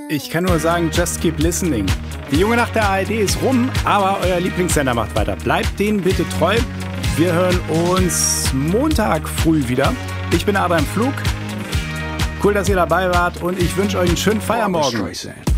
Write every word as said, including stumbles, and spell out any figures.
Ich kann nur sagen, just keep listening. Die junge Nacht der A R D ist rum, aber euer Lieblingssender macht weiter. Bleibt denen bitte treu. Wir hören uns Montag früh wieder. Ich bin Adrian Pflug. Cool, dass ihr dabei wart und ich wünsche euch einen schönen Feiermorgen.